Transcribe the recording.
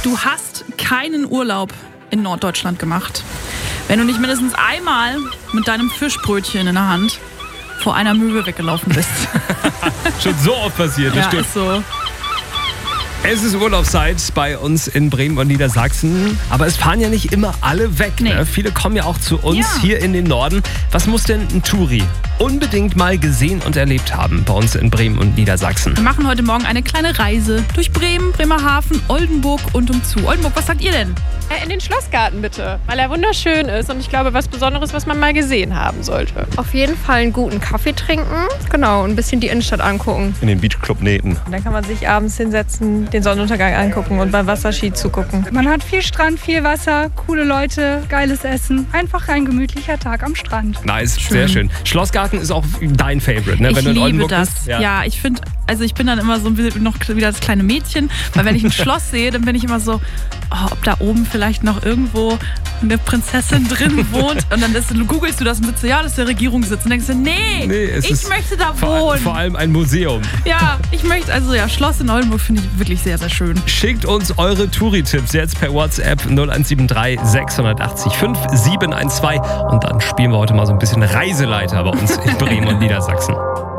Du hast keinen Urlaub in Norddeutschland gemacht, wenn du nicht mindestens einmal mit deinem Fischbrötchen in der Hand vor einer Möwe weggelaufen bist. Schon so oft passiert, das stimmt. Ist so. Es ist Urlaubszeit bei uns in Bremen und Niedersachsen. Aber es fahren ja nicht immer alle weg. Nee. Ne? Viele kommen ja auch zu uns hier in den Norden. Was muss denn ein Touri unbedingt mal gesehen und erlebt haben bei uns in Bremen und Niedersachsen? Wir machen heute Morgen eine kleine Reise durch Bremen, Bremerhaven, Oldenburg und umzu. Oldenburg, was sagt ihr denn? In den Schlossgarten bitte, weil er wunderschön ist und ich glaube, was Besonderes, was man mal gesehen haben sollte. Auf jeden Fall einen guten Kaffee trinken, genau, und ein bisschen die Innenstadt angucken. In den Beachclub Nähten. Und dann kann man sich abends hinsetzen, den Sonnenuntergang angucken und beim Wasserski zugucken. Man hat viel Strand, viel Wasser, coole Leute, geiles Essen. Einfach ein gemütlicher Tag am Strand. Nice, sehr schön. Schlossgarten ist auch dein Favorite, ne? Ich Wenn du in liebe Oldenburg das. bist. Ja, ich finde, also ich bin dann immer so noch wieder das kleine Mädchen, weil wenn ich ein Schloss sehe, dann bin ich immer so, ob da oben vielleicht noch irgendwo eine Prinzessin drin wohnt und dann googelst du das und sitzt so, ja, das ist der Regierungssitz und denkst du, nee ich möchte da wohnen. Vor allem ein Museum. Ja, Schloss in Oldenburg finde ich wirklich sehr, sehr schön. Schickt uns eure Touri-Tipps jetzt per WhatsApp 0173 680 5712 und dann spielen wir heute mal so ein bisschen Reiseleiter bei uns in Bremen und Niedersachsen.